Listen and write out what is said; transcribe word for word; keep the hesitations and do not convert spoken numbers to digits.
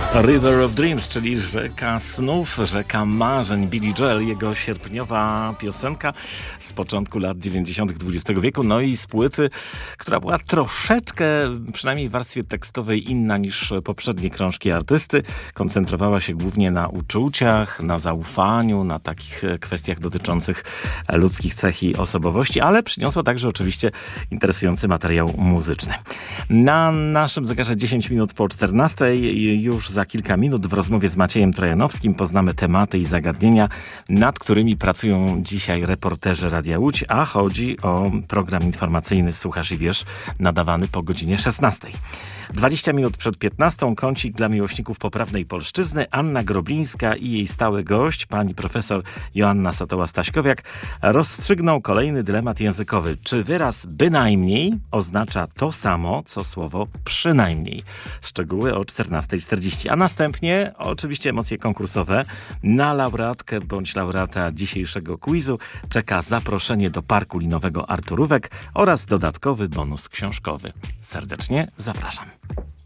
River of Dreams, czyli rzeka snów, rzeka marzeń. Billy Joel, jego sierpniowa piosenka z początku lat dziewięćdziesiątych dwudziestego wieku, no i z płyty, która była troszeczkę, przynajmniej w warstwie tekstowej, inna niż poprzednie krążki artysty. Koncentrowała się głównie na uczuciach, na zaufaniu, na takich kwestiach dotyczących ludzkich cech i osobowości, ale przyniosła także oczywiście interesujący materiał muzyczny. Na naszym zegarze dziesięć minut po czternastej, już za kilka minut w rozmowie z Maciejem Trojanowskim poznamy tematy i zagadnienia, nad którymi pracują dzisiaj reporterzy Radia Łódź, a chodzi o program informacyjny Słuchasz i Wiesz, nadawany po godzinie szesnastej. dwadzieścia minut przed piętnastą kącik dla miłośników poprawnej polszczyzny. Anna Groblińska i jej stały gość, pani profesor Joanna Satoła-Staśkowiak, rozstrzygną kolejny dylemat językowy. Czy wyraz bynajmniej oznacza to samo, co słowo przynajmniej? Szczegóły o czternastej czterdzieści. A następnie oczywiście emocje konkursowe. Na laureatkę bądź laureata dzisiejszego quizu czeka zaproszenie do Parku Linowego Arturówek oraz dodatkowy bonus książkowy. Serdecznie zapraszam.